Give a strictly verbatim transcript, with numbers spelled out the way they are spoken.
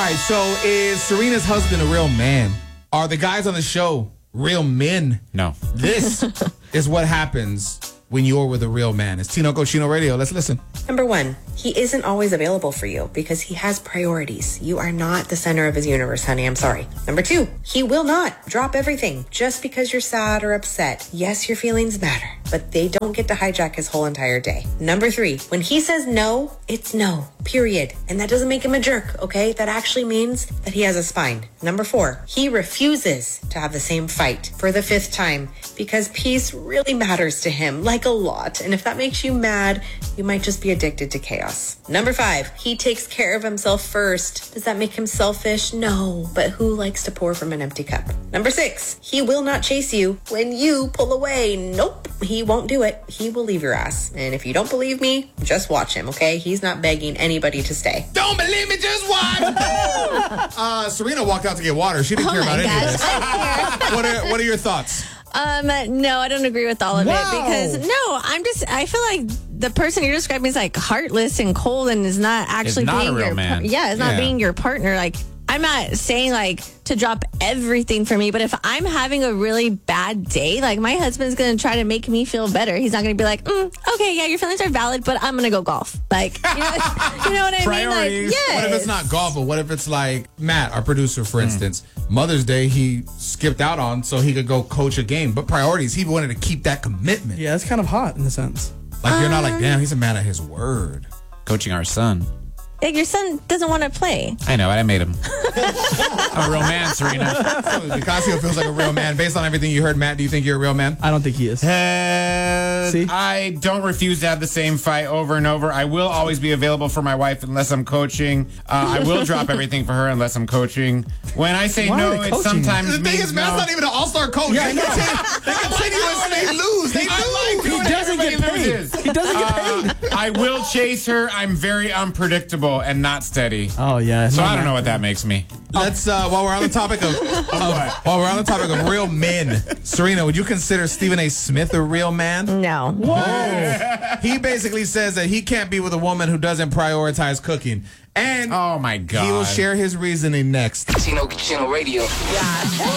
right, so is Serena's husband a real man? Are the guys on the show real men? No. This is what happens when you're with a real man. It's Tino Cochino Radio. Let's listen. Number one, he isn't always available for you because he has priorities. You are not the center of his universe, honey. I'm sorry. Number two, he will not drop everything just because you're sad or upset. Yes, your feelings matter, but they don't get to hijack his whole entire day. Number three, when he says no, it's no, period. And that doesn't make him a jerk, okay? That actually means that he has a spine. Number four, he refuses to have the same fight for the fifth time because peace really matters to him, like a lot. And if that makes you mad, you might just be addicted to chaos. Number five, he takes care of himself first. Does that make him selfish? No, but who likes to pour from an empty cup? Number six, he will not chase you when you pull away. Nope, he won't do it. He will leave your ass. And if you don't believe me, just watch him, okay? He's not begging anybody to stay. Don't believe me, just watch. uh, Serena walked out to get water. She didn't Oh care about my any of gosh, this. I don't care. What are, what are your thoughts? Um, no, I don't agree with all of Wow. it because no, I'm just, I feel like the person you're describing is like heartless and cold and is not actually not being a real your, man. yeah, it's not Yeah. being your partner. Like, I'm not saying like to drop everything for me, but if I'm having a really bad day, like my husband's going to try to make me feel better. He's not going to be like, mm, okay, yeah, your feelings are valid, but I'm going to go golf. Like, you know, you know what I Priorities. mean? Like, yes. What if it's not golf, but what if it's like Matt, our producer, for instance, Mother's Day he skipped out on so he could go coach a game. But priorities, he wanted to keep that commitment. Yeah, it's kind of hot in a sense. Like you're not Um, like, damn, he's a man of his word. Coaching our son. Like, your son doesn't want to play. I know, I made him. I'm a real man, Serena. Nicasio feels like a real man. Based on everything you heard, Matt, do you think you're a real man? I don't think he is. Uh, See? I don't refuse to have the same fight over and over. I will always be available for my wife unless I'm coaching. Uh, I will drop everything for her unless I'm coaching. When I say Why are no, they it coaching? sometimes The thing means is, Matt's no. not even an all-star coach. Yeah, I they, know. continue, they continuously they lose. They I like lose. doing He doesn't what get everybody paid. loses. He doesn't get Uh, I will chase her. I'm very unpredictable and not steady. Oh, yeah. So no, I don't man. know what that makes me. Let's uh, while we're on the topic of, of while we're on the topic of real men, Serena, would you consider Stephen A. Smith a real man? No. He basically says that he can't be with a woman who doesn't prioritize cooking, and Oh my God. he will share his reasoning next. Tino Cochino Radio.